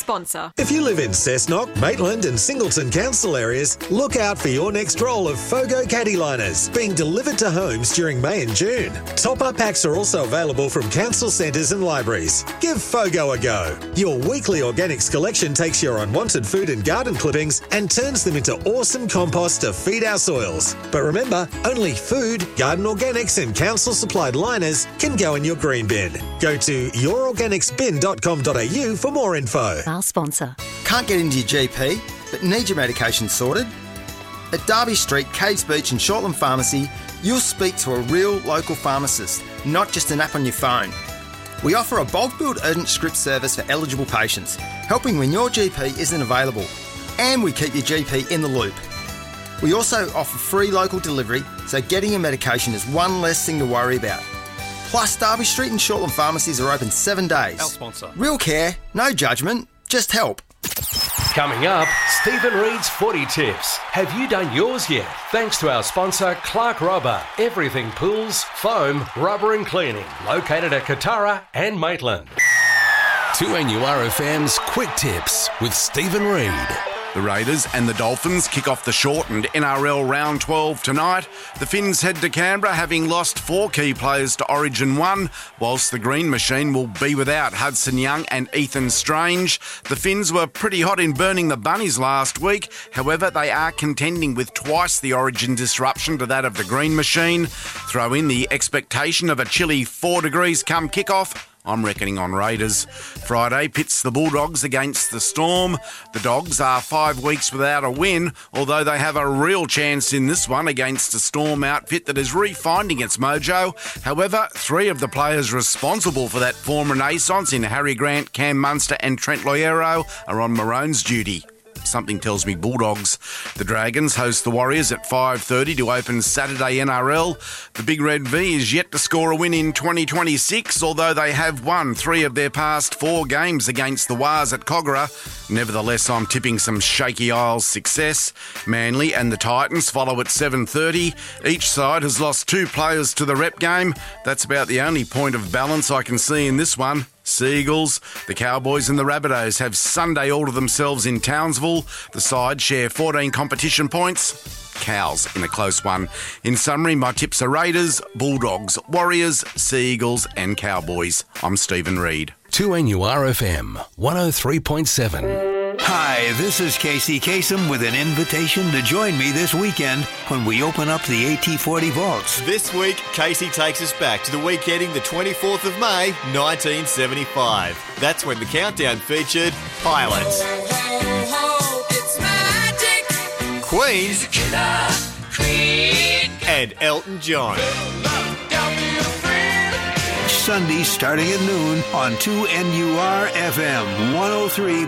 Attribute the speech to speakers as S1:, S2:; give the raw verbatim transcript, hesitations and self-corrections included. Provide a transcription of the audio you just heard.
S1: sponsor.
S2: If you live in Cessnock, Maitland and Singleton council areas, look out for your next roll of Fogo caddy liners being delivered to homes during May and June. Top-up packs are also available from council centres and libraries. Give Fogo a go. Your weekly organics collection takes your unwanted food and garden clippings and turns them into awesome compost to feed our soils. But remember, only food, garden organics and council-supplied liners can go in your green bin. Go to your organics bin dot com dot a u for more info.
S3: Our sponsor.
S4: Can't get into your G P, but need your medication sorted? At Derby Street, Caves Beach and Shortland Pharmacy, you'll speak to a real local pharmacist, not just an app on your phone. We offer a bulk billed urgent script service for eligible patients, helping when your G P isn't available. And we keep your G P in the loop. We also offer free local delivery, so getting your medication is one less thing to worry about. Plus, Derby Street and Shortland Pharmacies are open seven days.
S5: Our sponsor.
S4: Real care, no judgment, just help.
S5: Coming up, Stephen Reid's footy tips. Have you done yours yet? Thanks to our sponsor, Clark Rubber. Everything pools, foam, rubber and cleaning. Located at Katara and Maitland.
S6: two N U R F M's Quick Tips with Stephen Reid.
S7: The Raiders and the Dolphins kick off the shortened N R L round twelve tonight. The Finns head to Canberra having lost four key players to Origin one, whilst the Green Machine will be without Hudson Young and Ethan Strange. The Finns were pretty hot in burning the Bunnies last week. However, they are contending with twice the Origin disruption to that of the Green Machine. Throw in the expectation of a chilly four degrees come kick-off. I'm reckoning on Raiders. Friday pits the Bulldogs against the Storm. The Dogs are five weeks without a win, although they have a real chance in this one against a Storm outfit that is refinding its mojo. However, three of the players responsible for that form renaissance in Harry Grant, Cam Munster and Trent Loiero are on Maroon's duty. Something tells me Bulldogs. The Dragons host the Warriors at five thirty to open Saturday N R L. The Big Red V is yet to score a win in twenty twenty-six, although they have won three of their past four games against the Wars at Kogarah. Nevertheless, I'm tipping some Shaky Isles success. Manly and the Titans follow at seven thirty. Each side has lost two players to the rep game. That's about the only point of balance I can see in this one. Seagulls, the Cowboys and the Rabbitohs have Sunday all to themselves in Townsville. The sides share fourteen competition points. Cows in a close one. In summary, my tips are Raiders, Bulldogs, Warriors, Seagulls and Cowboys. I'm Stephen Reid.
S6: two N U R F M, one oh three point seven.
S8: Hi, this is Casey Kasem with an invitation to join me this weekend when we open up the A T forty vaults.
S9: This week, Casey takes us back to the week ending the twenty-fourth of May, nineteen seventy-five. That's when the countdown featured Pilots,
S10: It's magic.
S9: Queen,
S10: Queen,
S9: and Elton John.
S8: Sunday starting at noon on two N U R F M one oh three